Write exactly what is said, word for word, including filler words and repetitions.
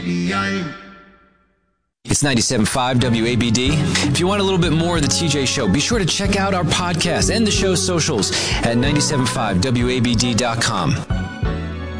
It's ninety-seven point five W A B D. If you want a little bit more of the T J Show, be sure to check out our podcast and the show's socials at nine seven five W A B D dot com.